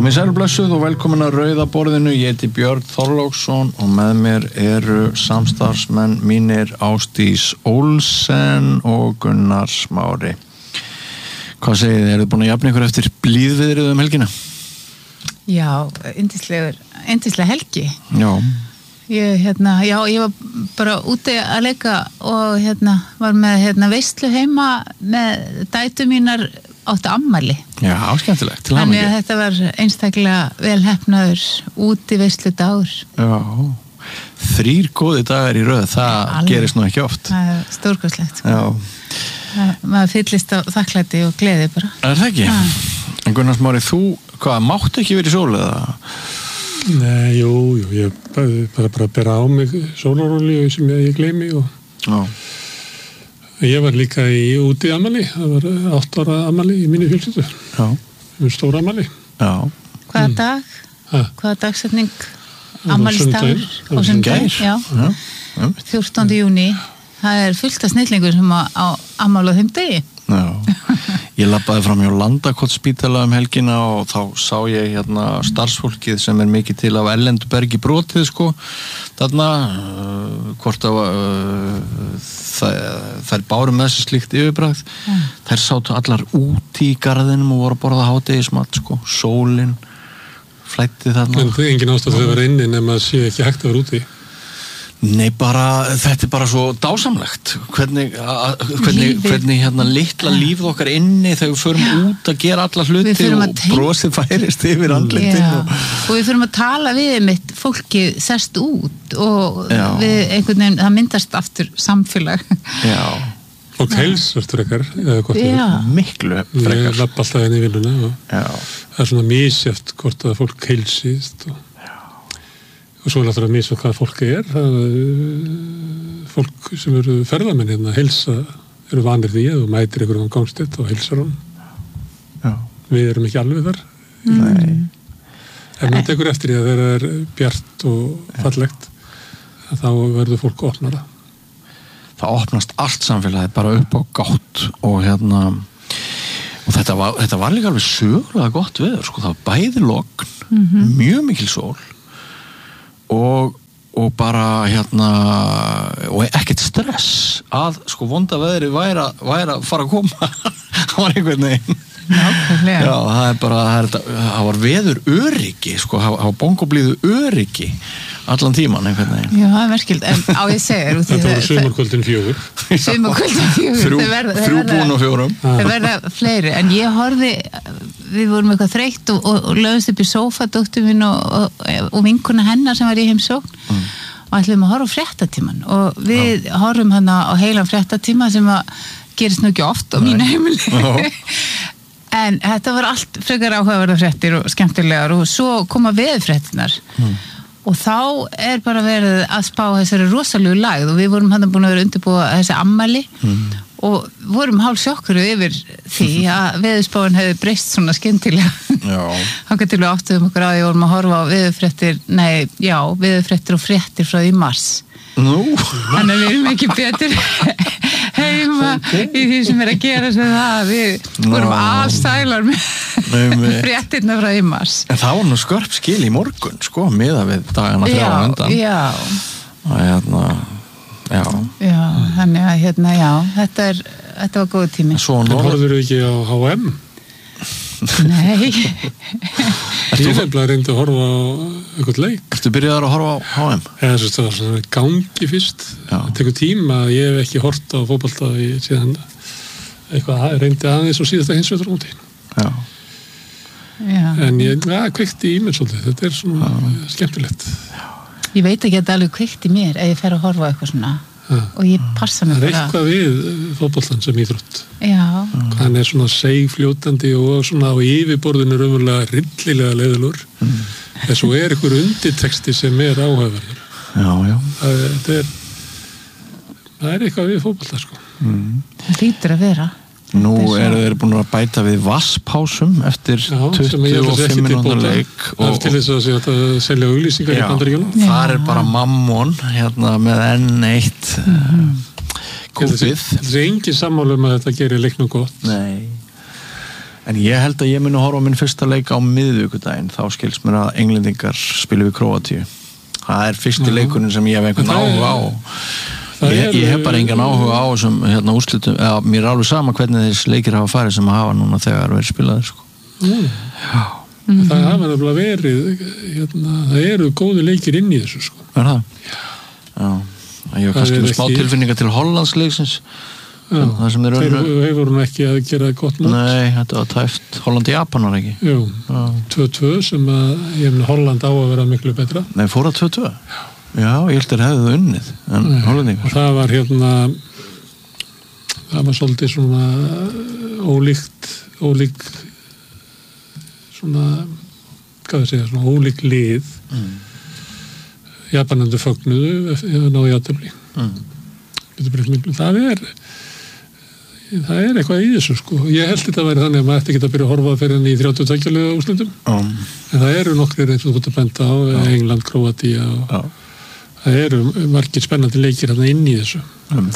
Komið sæl blessuð og velkomin að Rauða borðinu. Ég heiti Björn Þorláksson og með mér eru samstarfsmenn mínir Ásdís Olsen og Gunnar Smári. Hvað segið þið? Eruð búin að jafna ykkur eftir blíðviðrið helgina? Já, yndislega helgi. Já. Ég var bara úti að leika og var með veislu heima með dætur mínar áttu afmæli. Já, skemmtilegt. Til hamingju. Þannig að þetta var einstaklega vel heppnaður úti veislu dagur. Já. 3 góði dagar í röð, það gerist nú ekki oft. Það er stórkostlegt. Já. Maður fyllist á þakklæti og gleði bara. Er það ekki? Já. En Gunnar Smári, þú, máttu ekki verið í sól eða? Nei, jú, ég bara bera á mig sólarolíu sem ég gleymi og... Já. Ég var líka úti afmæli, það var 8 ára afmæli í minni fjölskyldu. Já. Stóra afmæli. Já. Hvaða dag? Hvaða dagsetning? Afmælisdagur? Á sunnudag. Já. 14. júní. Það er fullt af snillingur sem á afmæli á þeim degi. Já. Ég labbaði fram hjá Landakotsspítala helgina og þá sá ég starfsfólkið sem er mikið til af Erlendubergi brotið þarna hvort að þær báru með þessi slíkt yfirbragð. Þær sátu allar úti í garðinum og voru að borða hádegismat sólin flætti þarna. En engin ástæða að vera inni nema að sé ekki hægt að vera úti. Nei, þetta er bara svo dásamlegt hvernig litla lífið okkar inni þegar við förum út að gera alla hluti og brosið færist yfir andlitin og við förum að tala við fólki sest út og við einhvern veginn, það myndast aftur samfélag. Já. Og heilsast frekar eða hvort miklu frekar. Ég labba alltaf inn í vinnuna og það er svona misjafnt hvort að fólk heilsist og svo er alltaf að misa hvað fólk er. Fólk sem eru ferðamenn heilsa, eru vanir því að þú mætir einhverjum á gangstétt og heilsar hann. Já. Við erum ekki alveg þar. Nei. Ef maður tekur eftir því að það er bjart og fallegt, þá verður fólk opnara. Það opnast allt samfélagið bara upp á gátt og og þetta var líka alveg sögulega gott veður, það var bæði logn, mjög mikil sól og bara og ekkert stress að vonda veðri væri að fara að koma. Það var einhvern veginn. Nákvæmlega. Já, það var veður öryggi, það var bongoblíðu öryggi allan tíman einhvern veginn. Já, það er merkild, en á ég segir þetta voru sumarkvöldin 4. Sumarkvöldin 4. 3 búin og 4. Það verða fleiri, en ég horfði, við vorum eitthvað þreytt og lögðumst upp í sófa, dóttur minn og vinkona hennar sem var í heimsókn og ætlum að horfa á fréttatíman og við horfum hann á heilan fréttatíma sem að gerist nú ekki oft á mínu heimili. En þetta var allt frekar áhugaverðar fréttir og skemmtilegar og svo koma veðurfréttirnar og þá er bara verið að spá þessari rosalegu lægð og við vorum hann búin að vera undirbúa þessi afmæli og vorum hálf sjokkuð yfir því að veðurspáin hefði breyst svona skyndilega. Þangað til við áttuðum okkur á því vorum að horfa á veðurfréttir og fréttir frá því mars. Þannig að við erum ekki betur heima í því sem er að gera sem það. Við vorum allsælar með fréttirna frá í mars. En það var nú skörp skil í morgun, miðað við dagana 3 á undan. Já, þannig að þetta var góð tími. En horfður ekki á H&M? Nei. Ég nefnilega reyndi að horfa á eitthvað leik. Ertu byrjaðar að horfa á H&M? Eða það var svona gangi fyrst. Það tekur tíma að ég hef ekki hort á fótbolta síðan eitthvað reyndi aðeins og síðasta hinsvetur úti. En ég kveikti í mér svolítið. Þetta er svona skemmtilegt. Ég veit ekki að þetta alveg kveikti mér ef ég fer að horfa á eitthvað svona. Og ég passa mig bara. Það er eitthvað við fótboltan sem íþrótt. Hann er svona seigfljótandi og svona á yfirborðinu raunverulega rillilega leiðilegur. En svo er einhver undirteksti sem er áhugaverður. Það er eitthvað við fótbolta Það hlýtur að vera. Nú eru þeir búin að bæta við vatspásum eftir 25 minútur leik og til þess að selja auglýsingar í Bandaríkjunum. Það er bara Mammon með N1 kúpið. Það er engin sammála að þetta gerir leiknum gott. Nei. En ég held að ég muni horfa á minn fyrsta leik á miðvikudaginn, þá skilst mér að englendingar spilu við Króatíu. Það fyrsti leikurinn sem ég hef einhvern áhuga á. Ég hef bara engan áhuga á þessum úrslitum, eða mér alveg sama hvernig þessi leikir hafa farið sem hafa núna þegar verið spilaðir, sko. Já. Það hafa nefnilega verið, það eru góði leikir inn í þessu, sko. Það? Já. Ég var kannski með smá tilfinninga til Hollandsleiksins. Það sem þeir voru nú ekki að gera gott mót. Nei, þetta var tæft. Holland-Japan var ekki. Jú, 2-2 sem að ég meina Holland á að vera miklu betra. Nei, fór að 2-2? Já, ég held að hefði það unnið, en Hollandingar. Og það var það var svolítið svona ólík svona, hvað það segja, svona ólík lið. Japanendur fögnuðu eða náðu játefli. Það eitthvað í þessu, sko. Ég held þetta að vera þannig að maður ætti ekki að byrja að horfa fyrir henni í 32 liða úrslitum. En það eru nokkrir eins og þú ert að benda á, England, Króatía og það eru margir spennandi leikir þarna inn í þessu.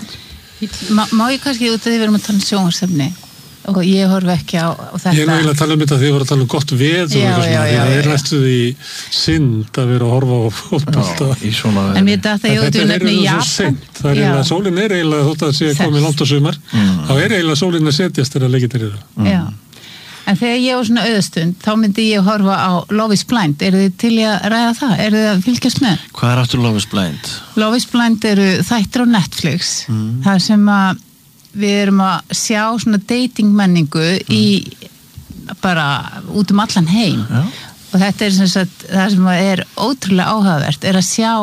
Má ég kannski út að þið verum að tala um sjónvarpsefni og ég horfi ekki á þetta. Ég er náttúrulega að tala um þetta því að ég var að tala um gott veður og eitthvað svona. Það er næstu því synd að vera að horfa á fótbolta. En mér datt að ég út í nefni Japan. Það er eiginlega, sólin er eiginlega þótt að sé komið langt á sumar, þá er eiginlega sólin að setjast þegar leikir eru. Já. En þegar ég var svona auðstund, þá myndi ég horfa á Love is Blind. Eru þið til að ræða það? Eru þið að fylgjast með? Hvað er aftur Love is Blind? Love is Blind eru þættir á Netflix. Það sem að við erum að sjá svona dating menningu í bara út allan heim. Og þetta er sem sagt, það sem er ótrúlega áhugavert, er að sjá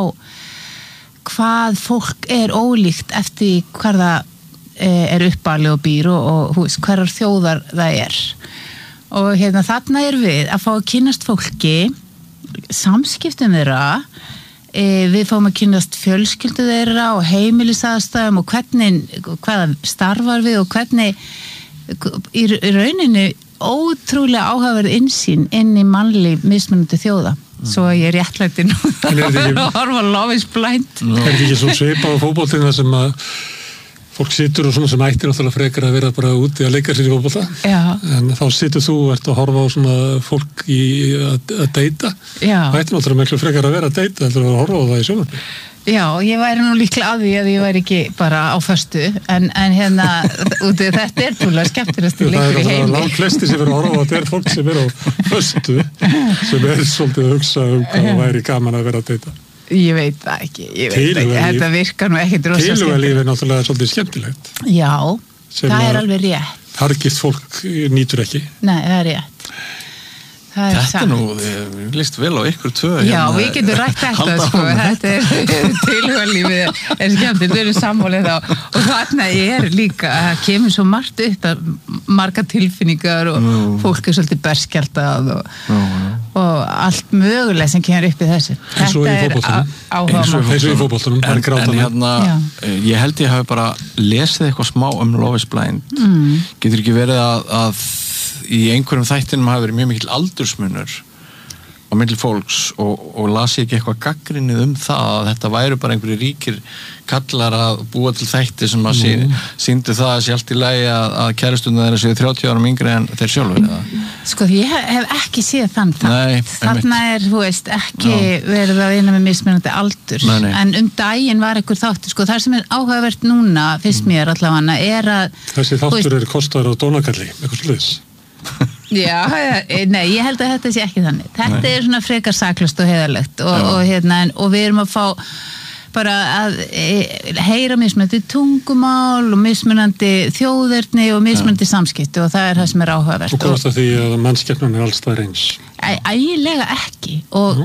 hvað fólk er ólíkt eftir hvar það er uppalið og býr og hverjar þjóðar það er. Og þarna er við að fá að kynnast fólki, samskiptum þeirra, við fáum að kynnast fjölskyldu þeirra og heimilisaðstæðum og hvaða starfar við og hvernig í rauninu ótrúlega áhugaverð innsýn inn í mannlíf mismunandi þjóða. Svo ég er réttlætti nú að horfa Love is Blind. Er þetta ekki svo svipað á fótboltina sem að fólk situr og svona sem ættir náttúrulega frekar að vera bara úti að leika sér í fótbolta. En þá situr þú og ert að horfa á svona fólk að deyta. Það ættir náttúrulega miklu frekar að vera að deyta heldur að horfa á það í sjónvarpi. Já, ég væri nú líklega að því að ég væri ekki bara á föstu en úti þetta er trúlega skemmtilegasti leikur í heimi. Það er langt flesti sem verður að horfa á þetta er fólk sem er á föstu sem er svolítið að hugsa hvað væri gaman að vera að deyta. Ég veit það ekki, þetta virkar nú ekkert rosa skemmtilegt. Tilhugalíf er náttúrulega svolítið skemmtilegt. Já, það er alveg rétt. Hargilt fólk nýtur ekki. Nei, það er rétt. Þetta nú, líst vel á ykkur tvö. Já, við getum rætt þetta, sko. Þetta er tilhugalífið er skemmtilegt, við erum sammálið þá. Og þarna er líka, það kemur svo margt upp, marga tilfinningar og fólk er svolítið berskjaldað og allt mögulegt sem kemur upp í þessu. Eins og í fótboltanum. Eins og í fótboltanum. En ég held ég hafi bara lesið eitthvað smá Love is Blind. Getur ekki verið að í einhverjum þættinum hafi verið mjög mikill aldursmunur á milli fólks og las ég ekki eitthvað gagnrýnið það að þetta væru bara einhverju ríkir kallar að búa til þætti sem að sýndu það að sé allt í lagi að kærustunum þeirra séu 30 árum yngri en þeir sjálfur. Sko, ég hef ekki séð þann þátt. Þarna er, þú veist, ekki verið að vinna með mismunandi aldur. En daginn var einhver þáttur, sko, það sem er áhugavert núna, finnst mér allavega, er að þessi þáttur er kostaður á dónakalli, eitthvað sluðis. Já, nei, ég held að þetta sé ekki þannig. Þetta er svona frekar saklaust og heiðarlegt og við erum að fá bara að heyra mismunandi tungumál og mismunandi þjóðerni og mismunandi samskipti og það er það sem er áhugavert. Og komast að því að mannskepnan er alls það eins? Ægilega ekki og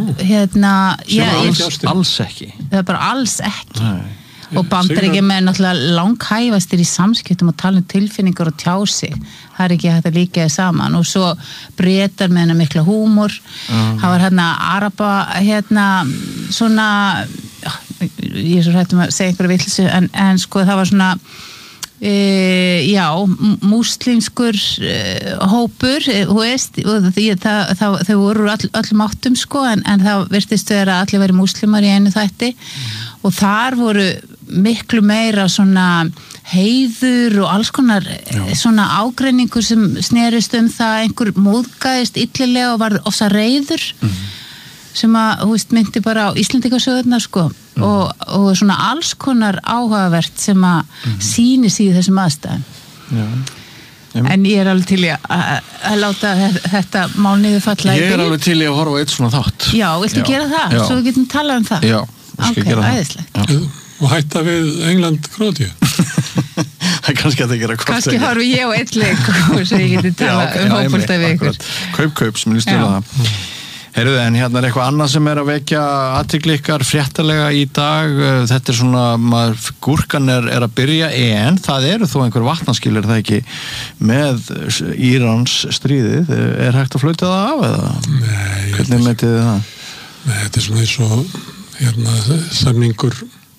alls ekki. Það er bara alls ekki. Og Bandaríkjamenn náttúrulega langhæfastir í samskiptum og tala um tilfinningar og tjá sig. Það er ekki hægt að líka það saman og svo Bretar með hennar mikla húmor. Það var Araba svona ég er svo hrætt að segja einhverju villsu en sko það var svona múslimskur hópur, þú veist þau voru öllum áttum sko en það virtist vera að allir væri múslimar í einu þætti og þar voru miklu meira svona heiður og alls konar svona ágreiningur sem snerist það einhver móðgæðist illilega og var ofsa reiður sem að, myndi bara á Íslendingasögurnar sko og svona alls konar áhugavert sem að sýnist í þessum aðstæðum. Já. En ég alveg til að láta þetta mál niður falla Ég alveg til að horfa eitt svona þátt. Já, viltu gera það? Svo við getum talað það? Já, við skal gera það. Æðislegt. Og hætta við England-Króatíu. Það er kannski að það gera hvort. Kannski horfi ég á eitt leik og svo ég geti talað fótbolta við ykkur. Kaup sem ég stila það. Heyrðu, en hérna er eitthvað annað sem að vekja athygli ykkar fréttalega í dag. Þetta svona, gúrkan er að byrja en það eru þó einhver vatnaskil það ekki með Írans stríðið. Er hægt að flauta það af eða? Nei. Hvernig metið þið það? Nei, þetta er svona eins og samningur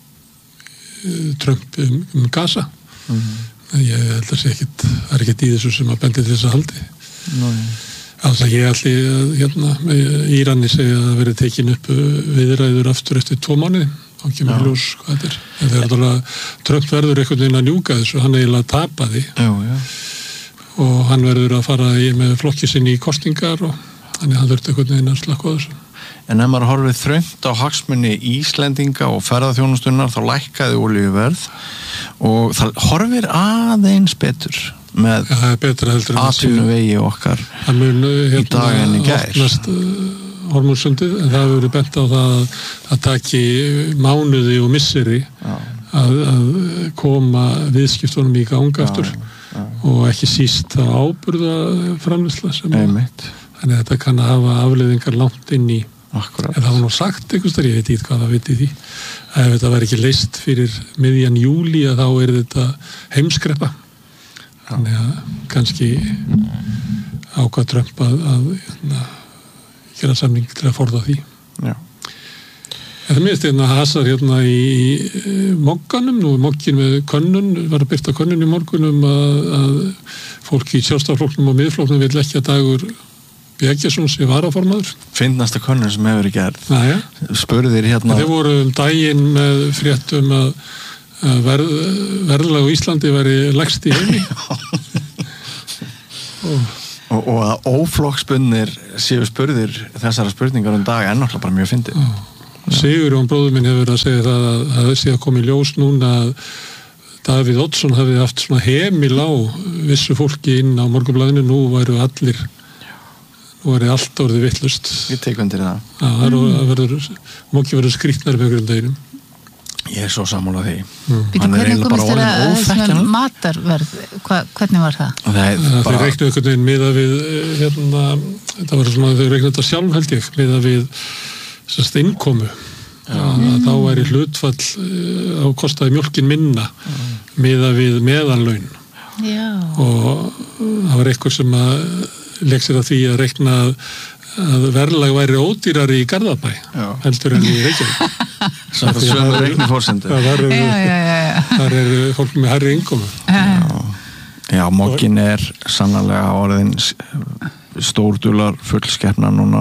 Trump Gaza. Ég held að sé ekkit, það er ekkit í þessu sem að bendi til þess að haldi. Alltaf ég allir Írani segja að það verið tekin upp viðræður aftur eftir 2 mánuði þá kemur ljós hvað þetta er en þegar alltaf Trump verður einhvern veginn að njúka þessu hann eiginlega tapaði og hann verður að fara með flokki sinni í kostingar og hann þurfti einhvern veginn að slakka á þessu En ef maður horfið þröngt á hagsmuni Íslendinga og ferðaþjónustunnar þá lækkaði olíuverð og það horfir aðeins betur með atvinnuvegi okkar í dag en í gær Hormúnsundið en það hefur verið bent á það að taki mánuði og misseri að koma viðskiptunum í gang aftur og ekki síst að áburða framleiðsla sem þannig að þetta kann að hafa afleiðingar langt inn í en það var nú sagt einhverstaðar, ég veit ekki hvað það viti því að ef þetta var ekki leyst fyrir miðjan júlí að þá er þetta heimskreppa þannig að kannski ákvað Trump að gera samning til að forða því en það minnst hasar í Mogganum nú Moggin með könnun var að byrta könnun í morgunum að fólk í sjálfstæðarflokknum og miðflokknum vil ekki að Dagur Bjarnason sé varaformaður Fyndnasta könnun sem hefur verið gerð spurðir Þeir voru daginn með fréttum að verðlag á Íslandi væri lægst í heimi og að óflokksbundnir séu spurðir þessara spurningar dag náttúrulega bara mjög fyndið Sigurjón bróður minn hefur að segja það að það sé að koma í ljós núna að Davíð Oddsson hafi haft svona hemil á vissu fólki inn á Morgunblaðinu nú væru allir nú væri allt orðið vitlaust Ég tek undir það Moggi verður skrýtnar með einhverjum deginum Ég svo sammála því Hvernig komist þér að matarverð hvernig var það? Þeir reiknu einhvern veginn miða við það var svona þau reiknu þetta sjálf held ég miða við innkomu þá væri hlutfall á kostaði mjólkin minna miða við meðallaun og það var einhver sem að leik sér að því að reikna að verðlag væri ódýrari í Garðabæ heldur en í Reykjavík Það sömu reikni fórsendur Þar er fólk með hærri innkomu Já, Moggin er sannarlega orðin stórdular fullskeppna núna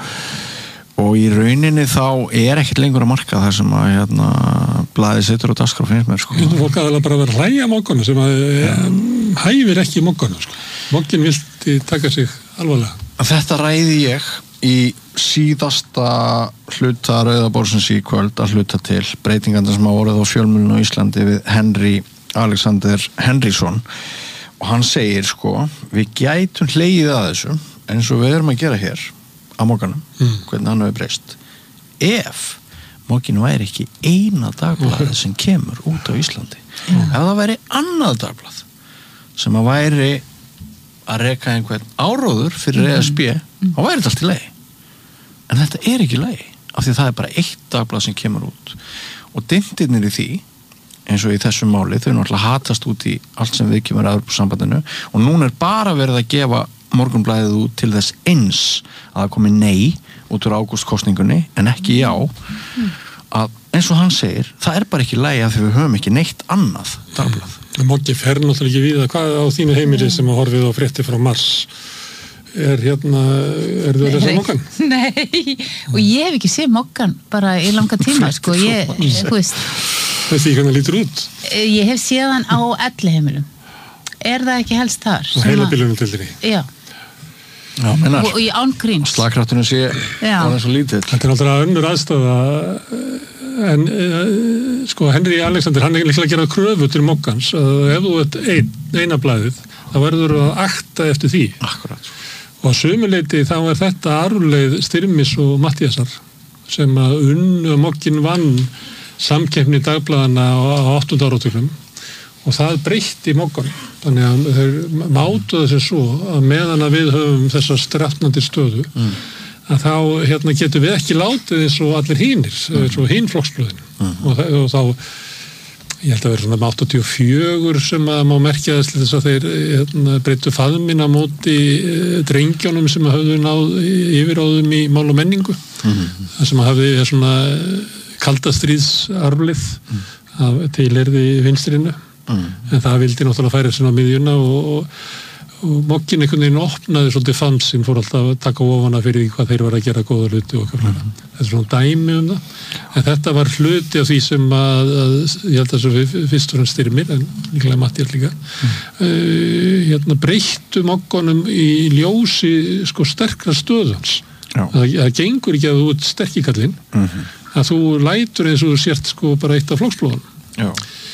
og í rauninni þá er ekkert lengur að marka það sem að blaðið situr á dagskrá finnst mér sko. Fólk aðalega bara vera hlæja Moggana sem að hæfir ekki Moggana sko. Moggin vildi taka sig alvarlega Þetta ræði ég í síðasta hluta Rauðaborðsins í kvöld að hluta til breytingandi sem hafa orðið á fjölmiðlunum á Íslandi við Henry Alexander Henrysson og hann segir sko við gætum hlegið að þessu eins og við erum að gera hér á Mogganum, hvernig hann hefur breyst ef Moggin væri ekki eina dagblað sem kemur út á Íslandi ef það væri annað dagblað sem að væri að reka einhvern áróður fyrir ESB þá væri þetta allt í lagi en þetta er ekki í lagi af því það er bara eitt dagblað sem kemur út og dindirnir í því eins og í þessu máli þau náttúrulega hatast út í allt sem við kemur að Evrópusambandinu og núna er bara verið að gefa Morgunblaðið út til þess eins að það komi nei út úr ágústkosningunni en ekki já að eins og hann segir það er bara ekki í lagi af því við höfum ekki neitt annað dagblað Moggi fer náttúrulega ekki við hvað á þínu heimili sem að horfið á frétti frá Mars er þau að lesa Moggan? Nei, og ég hef ekki séð Moggan bara í langa tíma sko, þú veist Veist því hvernig lítur út? Ég hef séð hann á elliheimilum. Það ekki helst þar? Og heilabilunum til því? Já. Já, mennar. Og í án-gríns. Slagkrafturinn sé svo lítill. Þetta náttúrulega önnur aðstafa en sko Henry Alexander, hann líklega að gera kröfu til mokkans að ef þú ert eina blaðið, þá verður að akta eftir því. Akkurat. Og að sumuleyti þá þetta arfleið Styrmis og Mattíasar sem að mokkin vann samkeppni dagblaðana á 8. áratugnum og það breytti mokkan. Þannig að þeir mátuðu þessu svo að meðan að við höfum þessa strafnandi stöðu að þá getum við ekki látið eins og allir hinir, eins og hinflokksblöðin. Og þá, ég held að vera svona 84 sem að má merkja þess að þeir breyttu faðminn á móti drengjónum sem höfðu náð yfiráðum í mál og menningu. Það sem hafði svona kaldastríðsarflið til vinstrinu. En það vildi náttúrulega færa sinna á miðjuna og mokkin einhvern veginn opnaði svolítið fansinn, fór alltaf að taka ofana fyrir hvað þeir var að gera góða hluti og hvað. Þetta er svona dæmi það. En þetta var hluti af því sem að ég held að þessu fyrst og fremst Styrmir, en líklega Mattías líka, breyttu mokkonum í ljósi sko sterkra stöðans. Það gengur ekki að þú ert sterkikallinn, að þú lætur eins og þú sért sko bara eitt af flokksblóðunum. Já.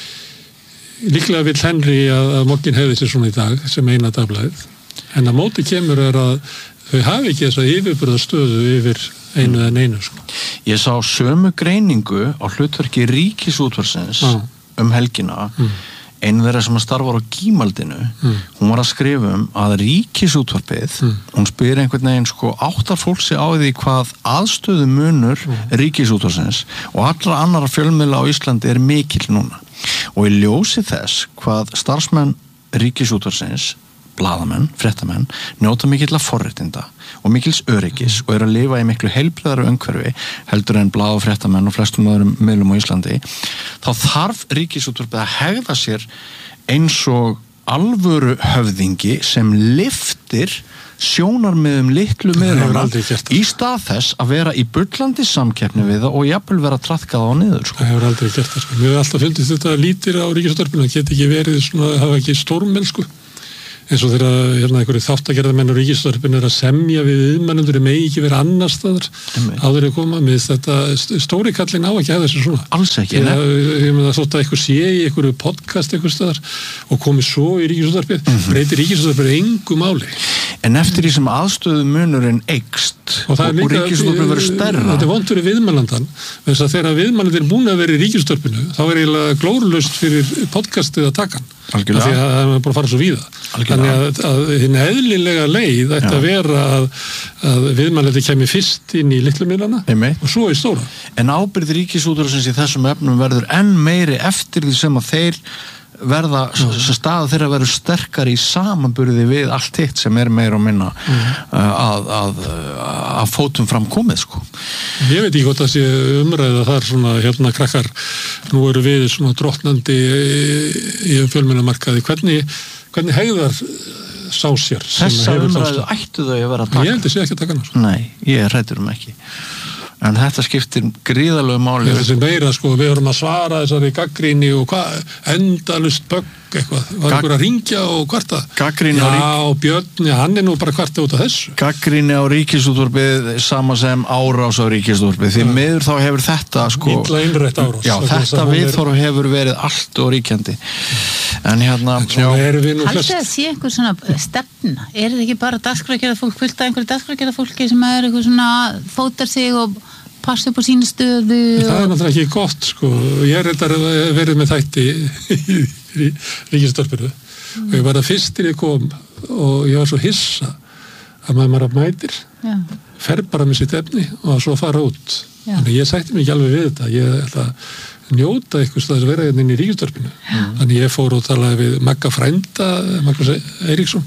Líklega vill Henry að mokkin hefði sér svona í dag sem eina dagblaðið, en að móti kemur að þau hafi ekki þessa yfirburðastöðu yfir einu sko. Ég sá sömu greiningu á hlutverki Ríkisútvarpsins helgina. Einu þeirra sem að starfar á Gímaldinu, hún var að skrifa að Ríkisútvarpið, hún spyr einhvern veginn sko, áttar fólk sig á því hvað aðstöðu munur Ríkisútvarpsins og allra annara fjölmiðla á Íslandi mikill núna. Og í ljósi þess hvað starfsmenn Ríkisútvarpsins, blaðamenn, fréttamenn, njóta mikilla forréttinda og mikils öryggis og að lifa í miklu heilbrigðara umhverfi heldur en blað og fréttamenn og flestum öðrum miðlum á Íslandi, þá þarf Ríkisútvarpið að hegða sér eins og alvöru höfðingi sem lyftir sjónarmiðum litlu miðluna í stað þess að vera í bullandi samkeppni við það og jafnvel vera traðkað á niður. Sko. Það hefur aldrei gert það. Sko. Mér hefur alltaf fundist þetta lítir á Ríkisútvarpinu, það geti ekki verið svona, það hafa ekki stórmennsku. Eins og þegar einhverju þáttagerðarmenn á Ríkisútvarpinu að semja við viðmælendur megi ekki vera annar staðar áður að koma með þetta stóri kallinn á ekki að þessu svona. Alls ekki. Ég meina þótt að eitthvað sé í einhverju podcast eitthvað staðar og komi svo í Ríkisútvarpið, breytir Ríkisútvarpið engu máli. En eftir því sem aðstöðu munurinn eykst og Ríkisútvarpið verður stærra. Þetta vont fyrir viðmælandan, þess að þegar viðmælandir búin að vera í Ríkisútvarpinu, þá eiginlega glórulaust fyrir podcastið að taka hann. Algjörlega. Af því að það er bara að fara svo víða. Þannig að hinn eðlilega leið ætti að vera að viðmælandi kemi fyrst inn í litlu miðlana og svo í stóra. En ábyrgð Ríkisútvarpsins í þessum efnum verður enn meiri eftir því sem að þeir verða, staða þeirra verður sterkar í samanburði við allt hitt sem meira og minna að fótum fram komið sko. Ég veit ekki hvort að sé umræða þar svona krakkar, nú eru við svona drottnandi í fjölmiðlamarkaði, hvernig hegðar sá sér? Þessa umræðu ættu þau að vera að taka? Ég held að sé ekki að taka hana. Nei, ég hræddur ekki. En þetta skiptir gríðalegu máli. Þessi meira sko, við vorum að svara þessari gagnrýni og endalust bögg eitthvað. Var einhver að ringja og kvarta? Gagnrýni og Björn, hann nú bara kvarta út af þessu. Gagnrýni á Ríkisútvarpið sama sem árás á Ríkisútvarpið. Því miður þá hefur þetta sko... Illa innrætt árás. Já, þetta viðhorf hefur verið allt og ríkjandi. En Haldið að sé einhver svona stefna? Það ekki bara dagskrárgerðarfólk, fullt af einhverju dagskrárgerðarfólki sem eitthvað svona fótar sig og passa upp á sínu stöðu? Það er náttúrulega ekki gott sko. Ég verið með þætti í Ríkisútvarpinu og ég var að fyrstir ég kom og ég var svo hissa að maður mætir, fer bara með sitt efni og svo fara út. Þannig ég sætti mig ekki alveg við þetta. Ég ætla að njóta eitthvað staðis að vera inn í Ríkisútvarpinu. Þannig ég fór og talaði við Magga frænda, Magnús Eiríksson,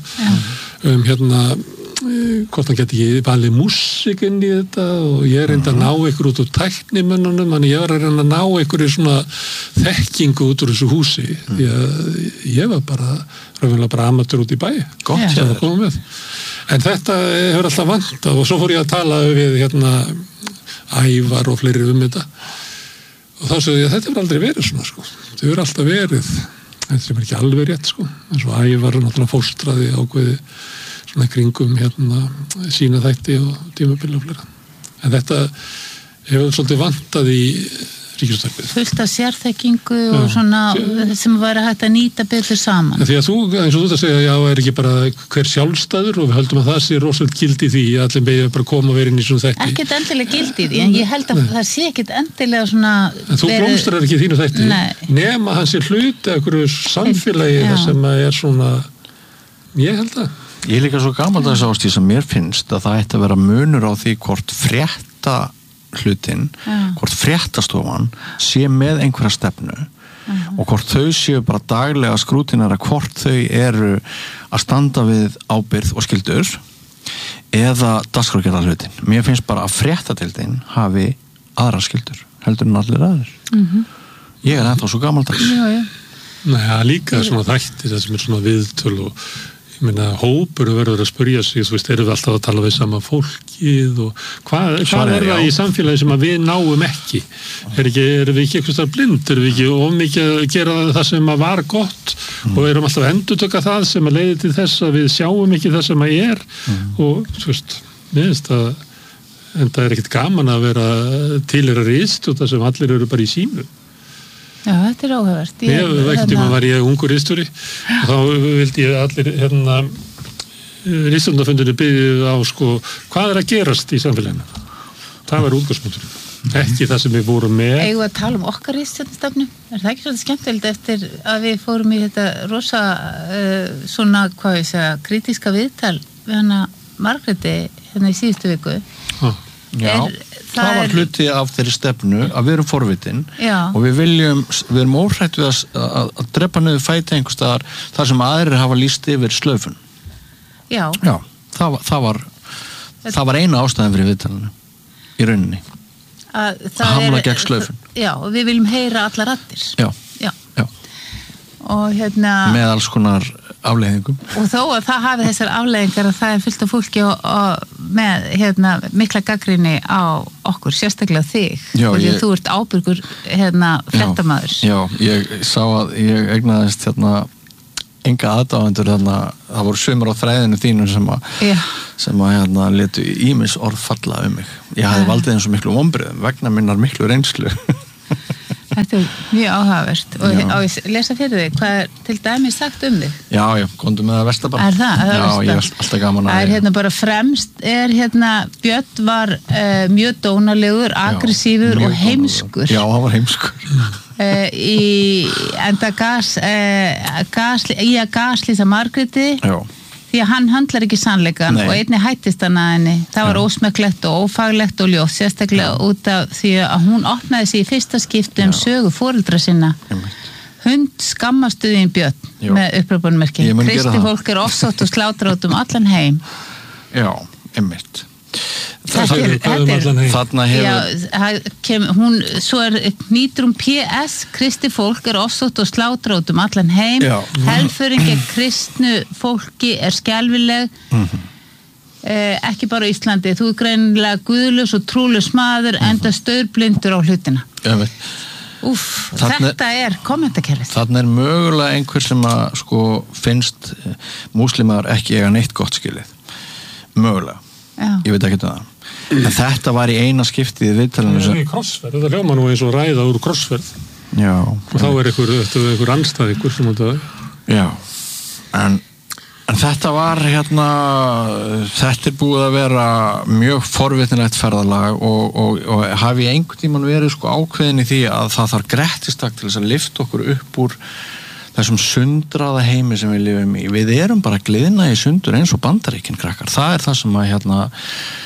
hvort hann geti ekki valið músík inn í þetta og ég reyndi að ná ykkur út úr tæknimönnunum, þannig ég var að reyna að ná ykkur í svona þekkingu út úr þessu húsi því að ég var bara amatur út í bæ. Gott, það komum við. En þetta hefur alltaf vantað og svo fór ég að tala við Ævar og fleiri þetta og þá sagði ég að þetta hefur aldrei verið svona sko. Þetta hefur alltaf verið, þetta sem ekki alveg rétt sko, en svo Ævar náttúrulega fóstraði ákveði svona kringum sína þætti og tímabili og fleira. En þetta hefur svolítið vantað í ríkisútvarpið. Fullt af sérþekkingu og svona sem væri hægt að nýta betur saman. Því að þú, eins og þú segja, já, ekki bara hver sjálfstæður og við höldum að það sé rosalega gildi því að allir megið bara koma að vera inn í svona þætti. Ekkert endilega gildi því, en ég held að það sé ekkert endilega svona... En þú blómstrar ekki í þínu þætti, nema hann sé hluti af einhverju samfélagi sem er svona, ég held að. Ég er líka svo gamaldags Ásdís sem mér finnst að það ætti að vera munur á því hvort frétta hlutin, hvort fréttastofan sé með einhverja stefnu og hvort þau séu bara daglega skrútinara, hvort þau eru að standa við ábyrgð og skyldur eða dagskrárgerðar hlutin. Mér finnst bara að fréttadeildin hafi aðra skyldur heldur en allir aðrir. Ég er ennþá svo gamaldags. Nei, líka svona þættir sem er svona viðtöl og ég meina, hópur verður að spyrja sig, þú veist, erum við alltaf að tala við sama fólkið og hvað er það í samfélagi sem að við náum ekki? Erum við ekki eitthvað blind? Erum við ekki of mikið að gera það sem að var gott og erum alltaf að endurtöka það sem að leiði til þess að við sjáum ekki það sem að er og, þú veist, mér finnst að en það er ekkert gaman að vera tilheyra ritstjóta sem allir eru bara í símu. Já, þetta er áhugavert. Ekkert tíma var ég ungur ritstjóri og þá vildi ég allir ritstjórnarfundinni byggðið á sko, hvað er að gerast í samfélaginu? Það var útgangspunkturinn. Ekki það sem við vorum með. Eigum við að tala um okkar ritstjórnarstefnu? Er það ekki svolítið skemmtilegt eftir að við fórum í þetta rosa svona, hvað ég segja, kritíska viðtal við hana Margréti í síðustu viku? Já, það var hluti af þeirri stefnu að við erum forvitin og við erum óhrætt við að drepa niður fæti einhvers staðar þar sem aðrir hafa lýst yfir slöfun. Já, það var eina ástæðan fyrir viðtalinu í rauninni. Að hamla gegn slöfun. Já, og við viljum heyra allar raddir. Já. Og með alls konar afleiðingum. Og þó að það hafi þessar afleiðingar að það er fullt af fólki með mikla gagnrýni á okkur, sérstaklega þig. Því að þú ert ábyrgur fréttamaður. Já, ég sá að ég eignaðist enga aðdáendur það voru sumar á þræðinu þínu sem að letu ýmis orð falla mig. Ég hafði valdið eins og miklu vonbrigðum vegna minnar miklu reynslu. Þetta er mjög áhugavert og ég lesa fyrir þig, hvað er til dæmis sagt um þig? Já, komdu með það versta bara. Er það? Já, ég er alltaf gaman að það. Bara fremst Björn var mjög dónalegur, aggressífur og heimskur. Já, hann var heimskur. Enda í að gaslýsa Margréti. Já. Því að hann handlar ekki sannleikan og einnig hættist hann að henni. Það var ósmekklegt og ófaglegt og ljótt, sérstaklega út af því að hún opnaði sig í fyrsta skipti sögu foreldra sinna. Hund skammastuðin Björn með upphrópunarmerki. Kristi fólk er ofsótt og slátrátt allan heim. Já, einmitt. Þarna hefur hún svo nýtur PS Kristi fólk er ofsótt og slátrátt allan heim. Helföringi kristnu fólki er skelfileg ekki bara á Íslandi. Þú er greinilega guðlaus og trúlaus maður enda staurblindur á hlutina. Þetta er kommentakerfið. Þarna er mögulega einhver sem að finnst múslimar ekki eiga neitt gott skilið. Mögulega. Ég veit ekki það. En þetta var í eina skiptið í viðtalinu. Það er í krossferð, þetta hljóma nú eins og ræða úr krossferð. Já. Og þá er einhver andstæðingur sem þetta... Já, en þetta var þetta er búið að vera mjög forvitnilegt ferðalag og hafi einhvern tímann verið ákveðin í því að það þarf grettistak til þess að lyfta okkur upp úr þessum sundraða heimi sem við lifum í. Við erum bara gliðna í sundur eins og Bandaríkin krakkar. Það er það sem að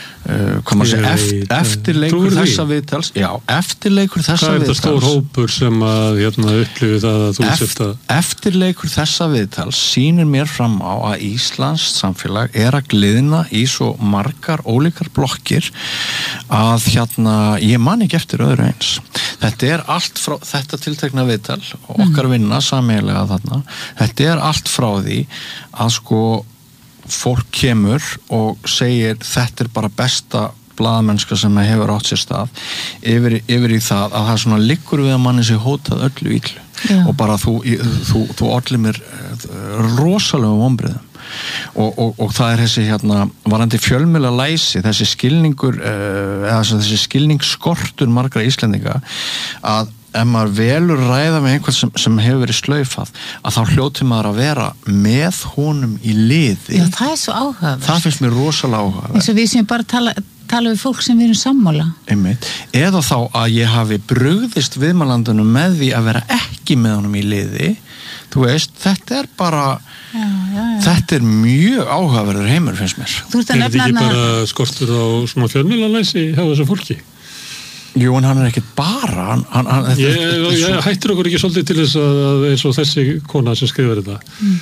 eftirleikur þessa viðtals. Já, eftirleikur þessa viðtals. Það er þetta stór hópur sem að upplifi það að þú sért að... Eftirleikur þessa viðtals sýnir mér fram á að Íslands samfélag er að gliðna í svo margar ólíkar blokkir að ég man ekki eftir öðru eins. Þetta er allt frá þetta tiltekna viðtal og okkar vinna sameiginlega þarna. Þetta er allt frá því að fólk kemur og segir þetta er bara besta blaðamennska sem hefur átt sér stað yfir í það að það svona liggur við að manni sé hótað öllu illu. Já. Og bara þú ollir mér rosalega vonbrigðum og það þessi varandi fjölmiðla læsi, þessi skilningur eða þessi skilningsskortur margra Íslendinga að ef maður velur ræða með einhvern sem hefur verið slaufað að þá hljóti maður að vera með honum í liði. Já, það svo áhugavert. Það finnst mér rosalega áhugavert. Eins og við sem bara tala við fólk sem við erum sammála. Einmitt. Eða þá að ég hafi brugðist viðmælandunum með því að vera ekki með honum í liði. Þú veist, þetta bara þetta mjög áhugaverður heimur finnst mér. Þú ert að nefna ekki bara skortur á svona fjölmiðlalæsi hjá þessu fólki? Jú, en hann ekki bara ég hættir okkur ekki svolítið til þess að eins og þessi kona sem skrifar þetta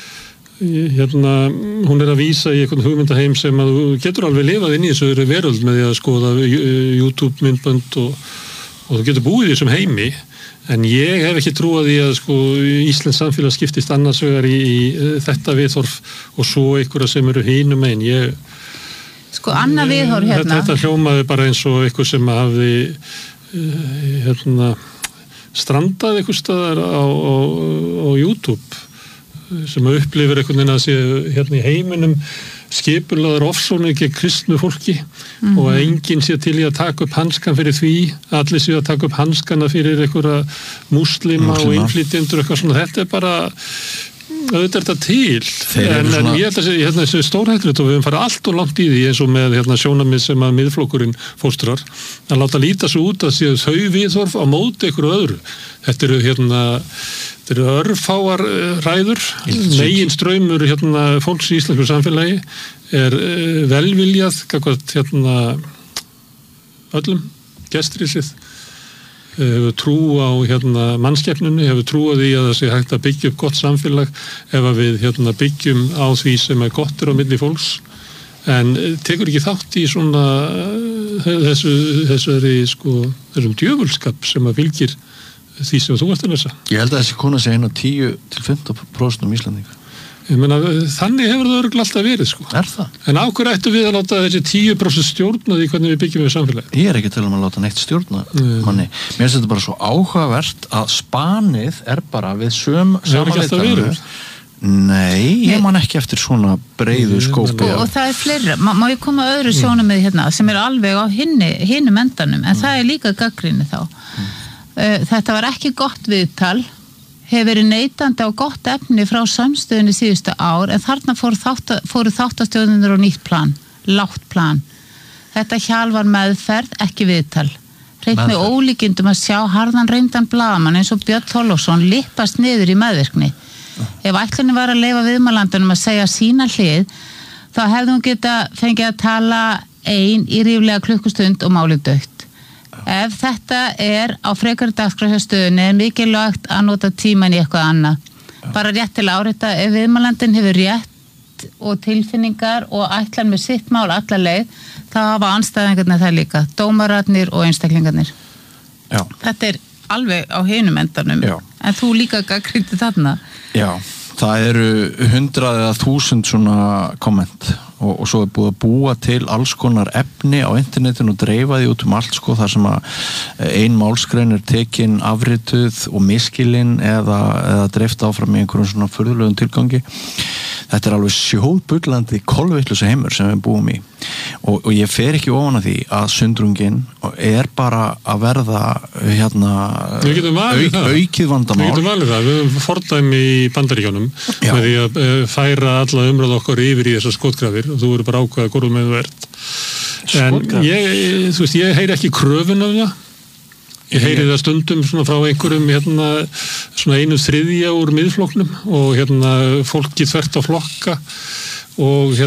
hún að vísa í einhvern hugmyndaheim sem að þú getur alveg lifað inn í þessu veröld með því að skoða YouTube myndbönd og þú getur búið í þessum heimi en ég hef ekki trúað í að Íslands samfélag skiptist annars vegar í þetta viðhorf og svo einhverja sem eru hinum einn annað viðhorf hérna. Þetta hljómaði bara eins og eitthvað sem hafði strandað eitthvað staðar á YouTube sem upplifir einhvern veginn að sé hérna í heiminum skipulaður ofsóknir gegn kristnu fólki og að enginn sé til í að taka upp hanskan fyrir því, allir sé að taka upp hanskana fyrir einhverja múslima og innflytjendur eitthvað svona, þetta bara auðvitað þetta til en ég held að þessi stórhættulegt og við höfum farið allt og langt í því eins og með sjónarmið sem að miðflokkurinn fóstrar að láta líta svo út að séu þau viðhorf á móti einhverju öðru þetta eru örfáar ræður megin straumur fólks í íslensku samfélagi er velviljað gagnvart öllum gestrisið hefur trú á mannskepnunni, hefur trú á því að það sé hægt að byggja upp gott samfélag ef að við byggjum á því sem er gott á milli fólks en tekur ekki þátt í svona þessum djöfulskap sem að fylgir því sem þú ert að lesa. Ég held að þessi kona sé 10-15% Íslandinga. Ég meina, þannig hefur það örugglega alltaf verið Er það? En á hverju ættu við að láta þessi 10% stjórna því hvernig við byggjum við samfélagi? Ég ekki til að láta neitt stjórna manni. Mér finnst þetta bara svo áhugavert að spanið bara við samanleitanum. Nei, ég man ekki eftir svona breiðu skópi. Og það fleira, má ég koma öðru sjónarmið hérna sem alveg á hinum endanum, en það líka gagnrýni þá. Þetta var ekki gott viðtal hefur verið neitandi á gott efni frá samstöðunni síðustu ár en þarna fóru þáttastjórnunir á nýtt plan, lágt plan. Þetta hjal var meðferð, ekki viðtal. Hreint með ólíkindum að sjá harðan reyndan blaðamann eins og Björn Þorláksson lippast niður í meðvirkni. Ef ætlunin var að leyfa viðmælandunum að segja sína hlið, þá hefði hún geta fengið að tala ein í ríflega klukkustund og málið dautt. Ef þetta á frekari dagskrárhjástöðunni er mikilvægt að nota tíman í eitthvað annað. Bara rétt til að árétta ef viðmælandinn hefur rétt og tilfinningar og ætlar með sitt mál alla leið, þá hafa andstæðingarnir það líka, dómararnir og einstaklingarnir. Já. Þetta er alveg á hinum endanum, en þú líka gagnrýndi þarna. Já, það eru 100 eða 1000 svona komment og svo búið að búa til alls konar efni á internetinu og dreifa því út allt þar sem að ein málsgrein er tekin afrituð og miskilinn eða dreift áfram í einhverjum svona furðulegum tilgangi. Þetta er alveg sjóbullandi kolvitlusa heimur sem við búum í og ég fer ekki ofan að því að sundrungin er bara að verða aukið vandamál. Við getum valið það, við höfum fordæmi í Bandaríkjunum með því að færa alla umræðu okkar yfir í þessar skotgrafir og þú eru bara ákveða hvort með þú ert. En ég heyri ekki kröfun af það. Ég heyri það stundum svona frá einhverjum svona 1/3 úr miðflokknum og fólki þvert á flokka og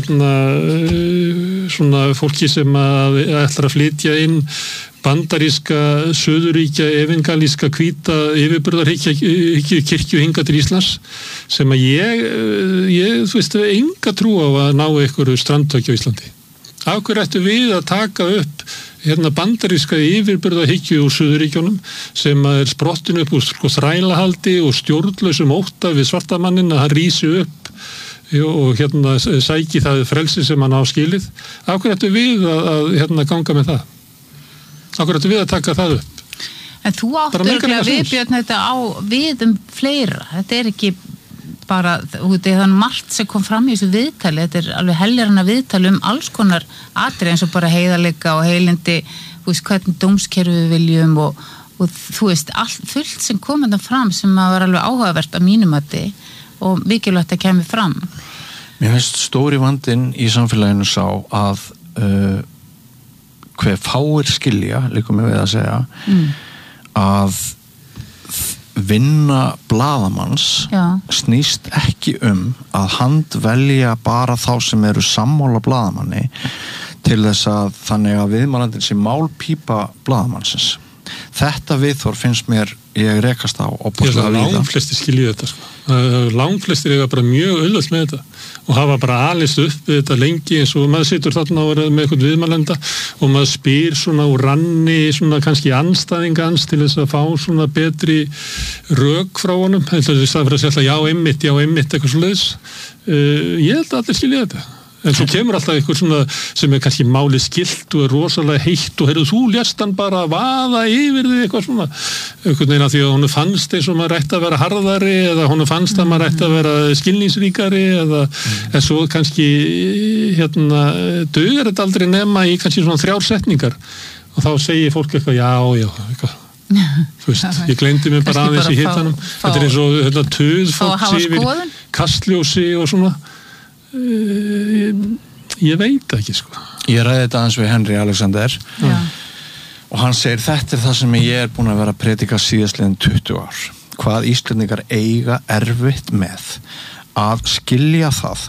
svona fólki sem ætlar að flytja inn bandaríska, söðuríkja, evangelíska, hvíta yfirburðarhyggju kirkju hingað til Íslands sem að ég enga trú á að ná einhverju strandtökju á Íslandi. Af hverju ættu við að taka upp bandaríska yfirburðahyggju úr Suðuríkjónum sem er sprottin upp úr þrælahaldi og stjórnlausum ótta við svartamannin að hann rísi upp og hérna sæki það frelsi sem hann á skilið. Af hverju ættu við að ganga með það? Af hverju ættu við að taka það upp? En þú áttu örugglega við, Björn, þetta á við fleira. Þetta ekki bara, það er margt sem kom fram í þessu viðtali. Þetta alveg heljarana viðtali alls konar atriði eins og bara heiðarleika og heilindi, hvernig dómskerfi við viljum og þú veist, allt fullt sem kom þetta fram sem var alveg áhugavert að mínum mati og mikilvægt að kemur fram. Mér finnst stóri vandinn í samfélaginu sá að hver fáir skilja, líka með við að segja, að vinna blaðamanns snýst ekki að handvelja bara þá sem eru sammála blaðamanni til þess að þannig að viðmælandinn sé málpípa blaðamannsins. Þetta viðhorf finnst mér ég rekast á opaslega víða. Langflestir skilja þetta sko. Langflestir eiga bara mjög auðvelt með þetta og hafa bara alist upp við þetta lengi eins og maður situr þarna og er með eitthvað viðmælanda og maður spyr svona úr ranni svona kannski andstæðingans til þess að fá svona betri rök frá honum. Það er fyrir að segja já einmitt, eitthvað svoleiðis. Ég held að allir skilja þetta. En svo kemur alltaf eitthvað svona sem er kannski máli skilt og er rosalega heitt og heyrðu þú lést hann bara vaða yfir þig eitthvað svona einhvern veginn að því að hún fannst eins og maður ætti að vera harðari eða hún fannst að maður ætti að vera skilningsríkari eða en svo kannski dugar þetta aldrei nema í kannski svona 3 setningar og þá segir fólk eitthvað já eitthvað þú veist, ég gleymdi mig bara aðeins í hitanum þetta er eins og töð fólks yfir kastljósi og svona ég veit ekki sko. Ég ræði þetta aðeins við Henry Alexander og hann segir þetta er það sem ég er búin að vera að predika síðastliðin 20 ár hvað Íslendingar eiga erfitt með að skilja það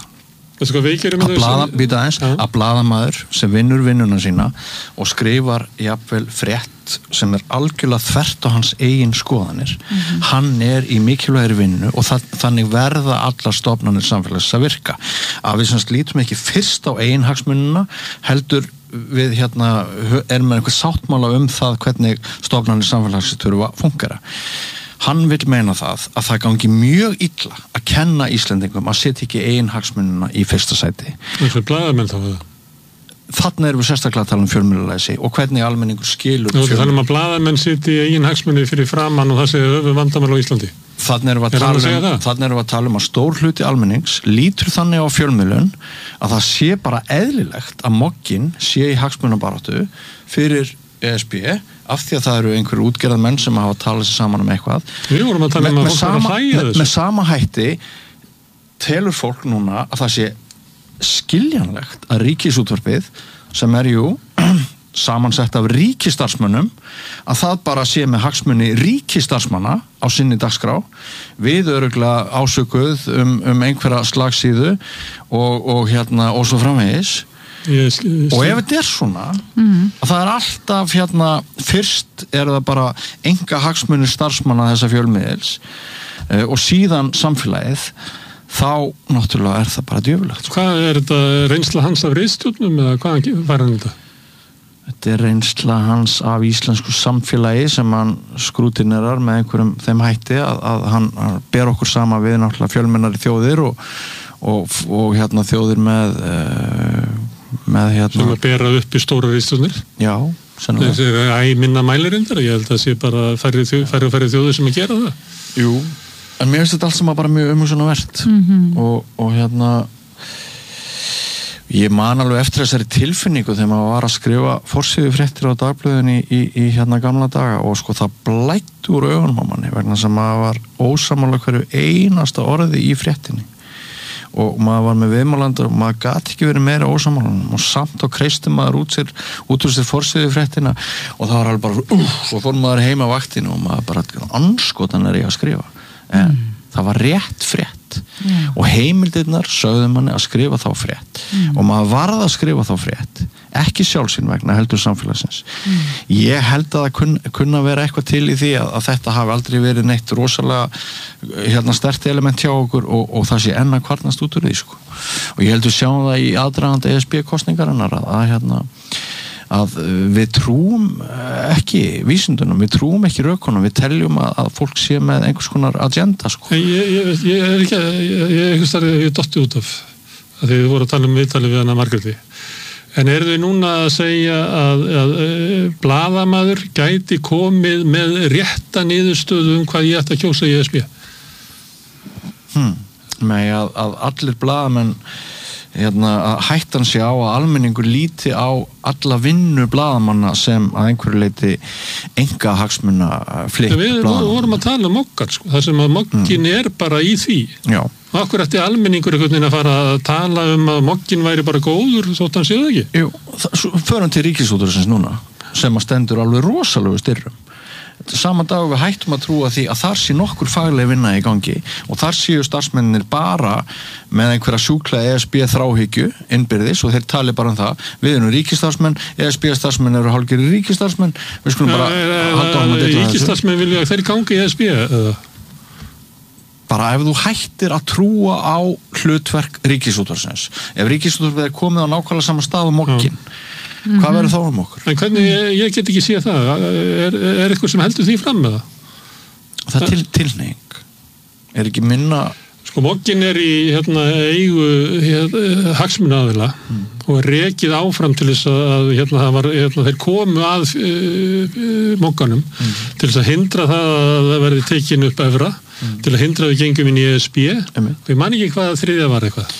að blaðamaður sem vinnur vinnuna sína og skrifar jafnvel frétt sem er algjörlega þvert á hans eigin skoðanir hann er í mikilvægri vinnu og þannig verða allar stofnanir samfélags að virka að við semst lítum ekki fyrst á eigin hagsmunina heldur við erum með einhver sáttmála það hvernig stofnanir samfélags þurfa að fungera. Hann vil meina það gangi mjög illa að kenna Íslendingum að setja ekki eigin hagsmunina í fyrsta sæti. Það er blaðamenn þá það? Þarna erum við sérstaklega að tala fjölmiðlalæsi og hvernig almenningur skilur Þannig að blaðamenn setja í eigin hagsmuni fyrir framann og það sé vandamál á Íslandi. Þarna erum við að tala að stór hluti almennings lítur þannig á fjölmiðlun að það sé bara eðlilegt að mogginn sé í hagsmunabaráttu fyrir ESB af því að það eru einhverjir útgerðar menn sem hafa talað sér saman eitthvað. Við vorum að tala að fólk var að hlæja þessu. Með sama hætti telur fólk núna að það sé skiljanlegt að ríkisútvarpið sem er samansett af ríkisstarfsmönnum að það bara sé með hagsmuni ríkisstarfsmanna á sinni dagskrá við örugglega ásökuð einhverja slagsíðu og svo framvegis og ef þetta er svona að það er alltaf fyrst er það bara enga hagsmunir starfsmanna þessa fjölmiðils og síðan samfélagið þá náttúrulega er það bara djöfulegt. Hvað er þetta reynsla hans af ritstjórnum eða hvað var hann þetta? Þetta er reynsla hans af íslensku samfélagi sem hann skrútinerar með einhverjum þeim hætti að hann ber okkur sama við náttúrulega fjölmennari þjóðir og þjóðir með sem að bera upp í stóra ritstjórnir? Já, sennilega. Það er minna mælirindar, ég held að það sé bara færri þjóðir sem að gera það. Jú, en mér finnst þetta allt sem bara mjög umhugsunarvert og ég man alveg eftir þessari tilfinningu þegar maður var að skrifa forsíðu fréttir á dagblöðinni í gamla daga og sko það blætti úr augunum á manni vegna sem maður var ósammála hverju einasta orði í fréttinni og maður var með viðmælandur og maður gat ekki verið meira ósammálanum og samt og kreisti maður út úr sér forsíðu fréttina og það var alveg bara svo fór maður heima á vaktinu og maður bara anskotan er ég að skrifa en það var rétt frétt og heimildirnar sögðu manni að skrifa þá frétt og maður varð að skrifa þá frétt ekki sjálfsín vegna heldur samfélagsins ég held að það kunna vera eitthvað til í því að þetta hafi aldrei verið neitt rosalega sterkt element hjá okkur og það sé enn að kvarnast út úr því sko. Og ég held að sjáum það í aðdragandi ESB kosningarinnar að við trúum ekki vísindunum, við trúum ekki rökunum, við teljum að fólk sé með einhvers konar agenda, sko. Ég er ekki, einhvers þar ég dotti út af, að þið voru að tala viðtalið við hana Margréti. En þið núna að segja að blaðamaður gæti komið með rétta niðurstöðu hvað ég ætti að kjósa í ESB? Nei, að allir blaðamenn að hættan sé á að almenningur líti á alla vinnu blaðamanna sem að einhverju leiti enga hagsmuna flipp blaðamanna. Við vorum að tala Moggan, sko, þar sem að Moggin er bara í því. Já. Og akkur ætti almenningur einhvern veginn að fara að tala að Moggin væri bara góður þótt hann séu það ekki? Jú, förum til Ríkisútvarpsins núna sem að stendur alveg rosalegu styrrum. Saman dag við hættum að trúa því að þar sé nokkur fagleg vinna í gangi og þar séu starfsmennir bara með einhverja sjúklega ESB þráhyggju innbyrðis og þeir tali bara það við erum ríkisstarfsmenn, ESB starfsmenn eru hálfgerðir ríkisstarfsmenn, við skulum bara halda á með þetta. Ríkisstarfsmenn vilja að þeir gangi í ESB eða? Bara ef þú hættir að trúa á hlutverk Ríkisútvarpsins, ef Ríkisútvarpið er komið á nákvæmlega sama stað og Moggin, hvað verður þá okkur? En hvernig, ég get ekki séð það, er eitthvað sem heldur því fram með það? Það er tilhneiging, er ekki minna... Sko Moggin er í eigu hagsmunaaðila og er rekið áfram til þess að þeir komu að Mogganum til þess að hindra það að það verði tekin upp evra, til að hindra við gengum inn í ESB og ég man ekki hvað að þriðja var eitthvað.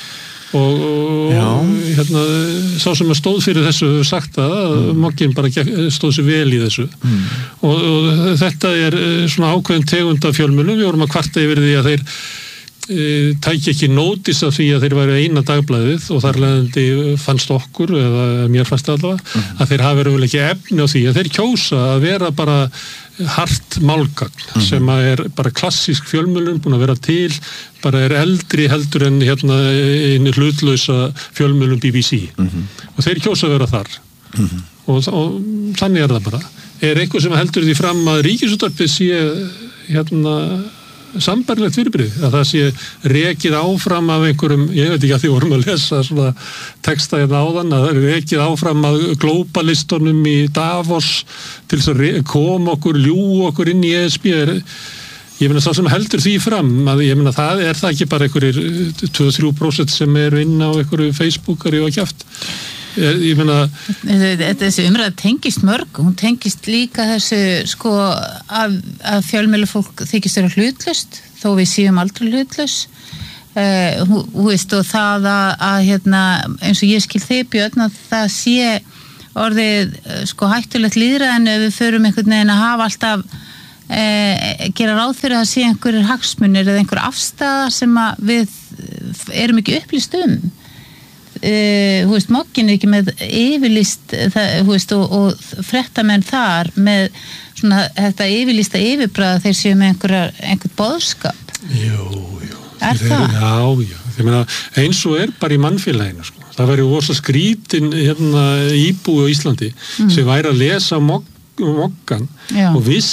Og sá sem að stóð fyrir þessu hefur sagt að Moggin bara stóð sér vel í þessu og þetta er svona ákveðin tegund af fjölmiðlum, við vorum að kvarta yfir því að þeir tæki ekki nótis af því að þeir væru eina dagblaðið og þar leiðandi fannst okkur, eða mér fannst allavega, að þeir hafi verið ekki efni á því að þeir kjósa að vera bara hart málgagn sem að er bara klassísk fjölmiðlun búin að vera til, bara er eldri heldur en einu hlutlausa fjölmiðlun BBC og þeir kjósa að vera þar og þannig er það bara. Er eitthvað sem heldur því fram að Ríkisútvarpið sé sambærilegt fyrirbrigði, að það sé rekið áfram af einhverjum, ég veit ekki að því vorum að lesa svona texta áðan, að það er rekið áfram af globalistunum í Davos til þess að koma okkur, ljú okkur inn í ESB. Ég meina sá sem heldur því fram, að ég meina það er það ekki bara einhverjir 2-3% sem eru inn á einhverju Facebookari og kjaft. Ég meina þessi umræða tengist mörg, hún tengist líka þessu sko að fjölmiðlafólk þykist vera hlutlaust þó við séum aldrei hlutlaus og það að eins og ég skil þig Björn að það sé orðið sko hættulegt lýðræðinu ef við förum einhvern veginn að hafa alltaf gera ráð fyrir að sé einhverjir hagsmunir eða einhver afstaða sem að við erum ekki upplýst Moggin er ekki með yfirlýst og fréttamenn þar með svona þetta yfirlýsta yfirbragð þeir séu með einhvern boðskap. Jú. Er það? Já. Ég meina, eins og er bara í mannfélaginu, sko. Það væri rosa skrítin íbúi á Íslandi sem væri að lesa Moggan og viss